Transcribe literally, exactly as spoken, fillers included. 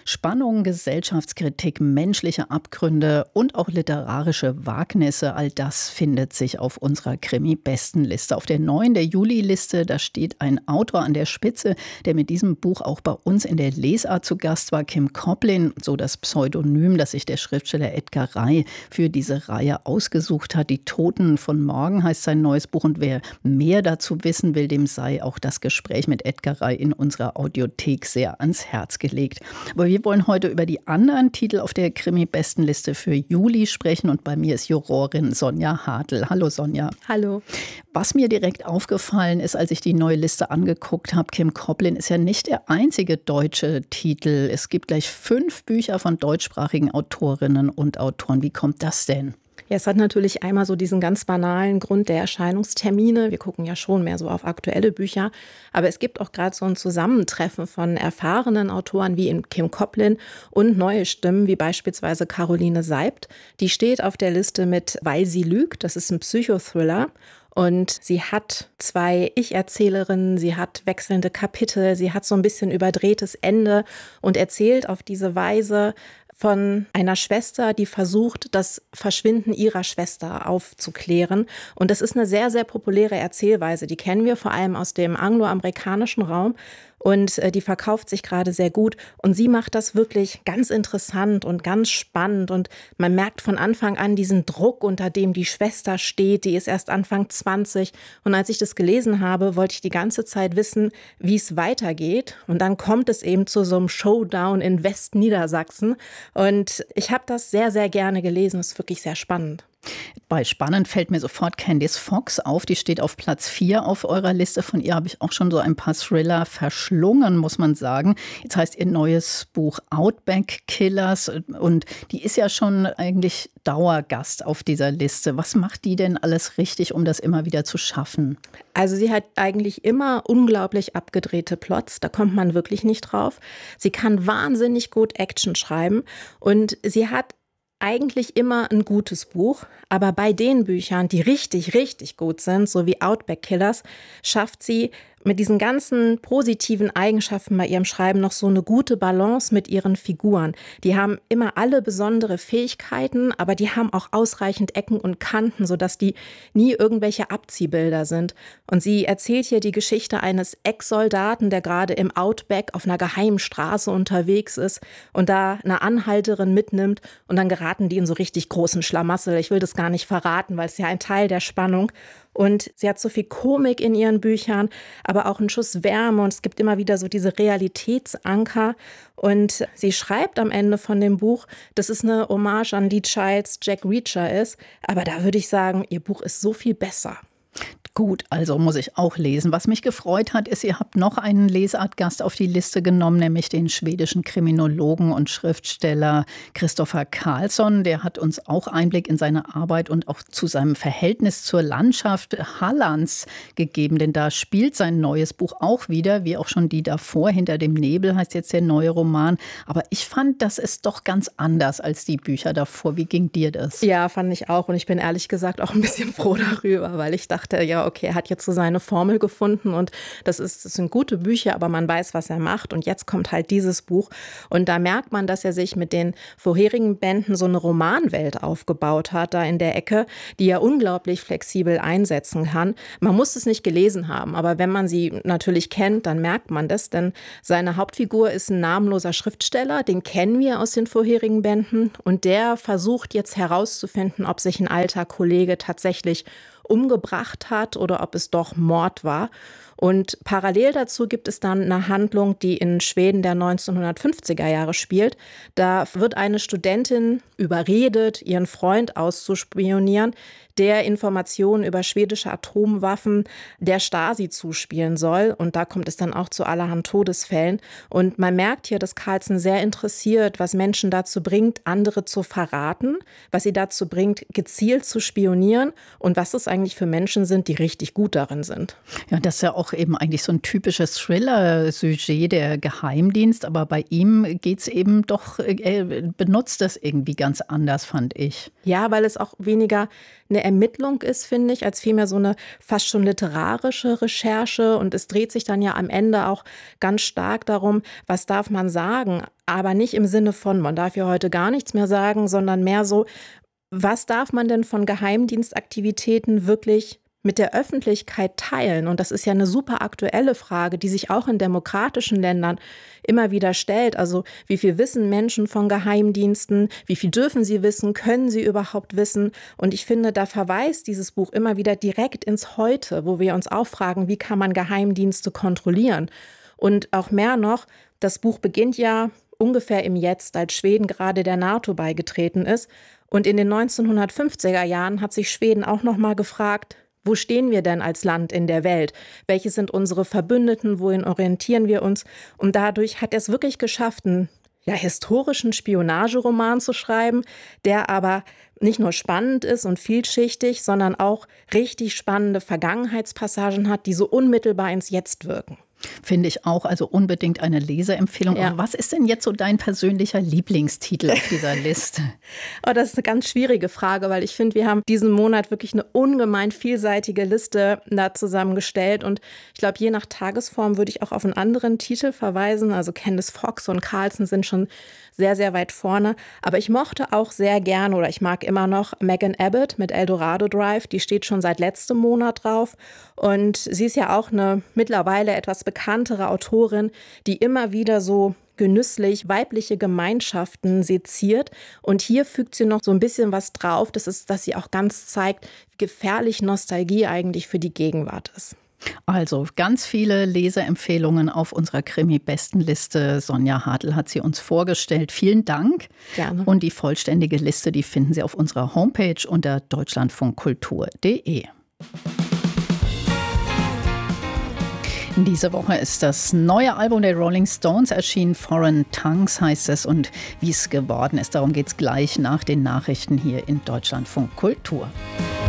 Spannung, Gesellschaftskritik, menschliche Abgründe und auch literarische Wagnisse, all das findet sich auf unserer Krimi-Bestenliste. Auf der neuen, der Juli-Liste, da steht ein Autor an der Spitze, der mit diesem Buch auch bei uns in der Lesart zu Gast war, Kim Koplin, so das Pseudonym, das sich der Schriftsteller Edgar Rey für diese Reihe ausgesucht hat. Die Toten von morgen heißt sein neues Buch, und wer mehr dazu wissen will, dem sei auch das Gespräch mit Edgar Rey in unserer Audiothek sehr ans Herz gelegt. Aber wir wollen heute über die anderen Titel auf der Krimi-Bestenliste für Juli sprechen, und bei mir ist Jurorin Sonja Hartl. Hallo Sonja. Hallo. Was mir direkt aufgefallen ist, als ich die neue Liste angeguckt habe, Kim Koplin ist ja nicht der einzige deutsche Titel. Es gibt gleich fünf Bücher von deutschsprachigen Autorinnen und Autoren. Wie kommt das denn? Ja, es hat natürlich einmal so diesen ganz banalen Grund der Erscheinungstermine. Wir gucken ja schon mehr so auf aktuelle Bücher. Aber es gibt auch gerade so ein Zusammentreffen von erfahrenen Autoren wie in Kim Koplin und neue Stimmen wie beispielsweise Caroline Seibt. Die steht auf der Liste mit Weil sie lügt. Das ist ein Psychothriller. Und sie hat zwei Ich-Erzählerinnen, sie hat wechselnde Kapitel, sie hat so ein bisschen überdrehtes Ende und erzählt auf diese Weise von einer Schwester, die versucht, das Verschwinden ihrer Schwester aufzuklären. Und das ist eine sehr, sehr populäre Erzählweise. Die kennen wir vor allem aus dem angloamerikanischen Raum. Und äh, die verkauft sich gerade sehr gut. Und sie macht das wirklich ganz interessant und ganz spannend. Und man merkt von Anfang an diesen Druck, unter dem die Schwester steht. Die ist erst Anfang zwanzig. Und als ich das gelesen habe, wollte ich die ganze Zeit wissen, wie es weitergeht. Und dann kommt es eben zu so einem Showdown in Westniedersachsen. Und ich habe das sehr, sehr gerne gelesen. Es ist wirklich sehr spannend. Bei spannend fällt mir sofort Candice Fox auf. Die steht auf Platz vier auf eurer Liste. Von ihr habe ich auch schon so ein paar Thriller verschlungen, muss man sagen. Jetzt heißt ihr neues Buch Outback Killers. Und die ist ja schon eigentlich Dauergast auf dieser Liste. Was macht die denn alles richtig, um das immer wieder zu schaffen? Also sie hat eigentlich immer unglaublich abgedrehte Plots. Da kommt man wirklich nicht drauf. Sie kann wahnsinnig gut Action schreiben. Und sie hat eigentlich immer ein gutes Buch, aber bei den Büchern, die richtig, richtig gut sind, so wie Outback Killers, schafft sie mit diesen ganzen positiven Eigenschaften bei ihrem Schreiben noch so eine gute Balance mit ihren Figuren. Die haben immer alle besondere Fähigkeiten, aber die haben auch ausreichend Ecken und Kanten, sodass die nie irgendwelche Abziehbilder sind. Und sie erzählt hier die Geschichte eines Ex-Soldaten, der gerade im Outback auf einer geheimen Straße unterwegs ist und da eine Anhalterin mitnimmt, und dann geraten die in so richtig großen Schlamassel. Ich will das gar nicht verraten, weil es ja ein Teil der Spannung. Und sie hat so viel Komik in ihren Büchern, aber auch einen Schuss Wärme, und es gibt immer wieder so diese Realitätsanker. Und sie schreibt am Ende von dem Buch, dass es eine Hommage an Lee Childs Jack Reacher ist. Aber da würde ich sagen, ihr Buch ist so viel besser. Gut, also muss ich auch lesen. Was mich gefreut hat, ist, ihr habt noch einen Lesartgast auf die Liste genommen, nämlich den schwedischen Kriminologen und Schriftsteller Christopher Karlsson. Der hat uns auch Einblick in seine Arbeit und auch zu seinem Verhältnis zur Landschaft Hallands gegeben. Denn da spielt sein neues Buch auch wieder, wie auch schon die davor. Hinter dem Nebel heißt jetzt der neue Roman. Aber ich fand, das ist doch ganz anders als die Bücher davor. Wie ging dir das? Ja, fand ich auch. Und ich bin ehrlich gesagt auch ein bisschen froh darüber, weil ich dachte, ja, okay, er hat jetzt so seine Formel gefunden, und das, ist, das sind gute Bücher, aber man weiß, was er macht. Und jetzt kommt halt dieses Buch, und da merkt man, dass er sich mit den vorherigen Bänden so eine Romanwelt aufgebaut hat, da in der Ecke, die er unglaublich flexibel einsetzen kann. Man muss es nicht gelesen haben, aber wenn man sie natürlich kennt, dann merkt man das, denn seine Hauptfigur ist ein namenloser Schriftsteller, den kennen wir aus den vorherigen Bänden, und der versucht jetzt herauszufinden, ob sich ein alter Kollege tatsächlich umgebracht hat oder ob es doch Mord war. Und parallel dazu gibt es dann eine Handlung, die in Schweden der neunzehnhundertfünfziger Jahre spielt. Da wird eine Studentin überredet, ihren Freund auszuspionieren, der Informationen über schwedische Atomwaffen der Stasi zuspielen soll. Und da kommt es dann auch zu allerhand Todesfällen. Und man merkt hier, dass Karlsson sehr interessiert, was Menschen dazu bringt, andere zu verraten, was sie dazu bringt, gezielt zu spionieren und was es eigentlich für Menschen sind, die richtig gut darin sind. Ja, das ist ja auch auch eben eigentlich so ein typisches Thriller-Sujet, der Geheimdienst. Aber bei ihm geht es eben doch, er benutzt das irgendwie ganz anders, fand ich. Ja, weil es auch weniger eine Ermittlung ist, finde ich, als vielmehr so eine fast schon literarische Recherche. Und es dreht sich dann ja am Ende auch ganz stark darum, was darf man sagen. Aber nicht im Sinne von, man darf ja heute gar nichts mehr sagen, sondern mehr so, was darf man denn von Geheimdienstaktivitäten wirklich mit der Öffentlichkeit teilen? Und das ist ja eine super aktuelle Frage, die sich auch in demokratischen Ländern immer wieder stellt. Also wie viel wissen Menschen von Geheimdiensten? Wie viel dürfen sie wissen? Können sie überhaupt wissen? Und ich finde, da verweist dieses Buch immer wieder direkt ins Heute, wo wir uns auch fragen, wie kann man Geheimdienste kontrollieren? Und auch mehr noch, das Buch beginnt ja ungefähr im Jetzt, als Schweden gerade der NATO beigetreten ist. Und in den neunzehnhundertfünfziger Jahren hat sich Schweden auch noch mal gefragt, wo stehen wir denn als Land in der Welt? Welche sind unsere Verbündeten? Wohin orientieren wir uns? Und dadurch hat er es wirklich geschafft, einen ja, historischen Spionageroman zu schreiben, der aber nicht nur spannend ist und vielschichtig, sondern auch richtig spannende Vergangenheitspassagen hat, die so unmittelbar ins Jetzt wirken. Finde ich auch, also unbedingt eine Leseempfehlung. Ja. Aber was ist denn jetzt so dein persönlicher Lieblingstitel auf dieser Liste? Oh, das ist eine ganz schwierige Frage, weil ich finde, wir haben diesen Monat wirklich eine ungemein vielseitige Liste da zusammengestellt. Und ich glaube, je nach Tagesform würde ich auch auf einen anderen Titel verweisen. Also Candice Fox und Carlson sind schon sehr, sehr weit vorne. Aber ich mochte auch sehr gerne oder ich mag immer noch Megan Abbott mit Eldorado Drive. Die steht schon seit letztem Monat drauf. Und sie ist ja auch eine mittlerweile etwas bekanntere Autorin, die immer wieder so genüsslich weibliche Gemeinschaften seziert. Und hier fügt sie noch so ein bisschen was drauf. Das ist, dass sie auch ganz zeigt, wie gefährlich Nostalgie eigentlich für die Gegenwart ist. Also ganz viele Leseempfehlungen auf unserer Krimi-Bestenliste. Sonja Hartl hat sie uns vorgestellt. Vielen Dank. Gerne. Und die vollständige Liste, die finden Sie auf unserer Homepage unter deutschlandfunkkultur punkt de. Diese Woche ist das neue Album der Rolling Stones erschienen. Foreign Tongues heißt es. Und wie es geworden ist, darum geht es gleich nach den Nachrichten hier in Deutschlandfunk Kultur.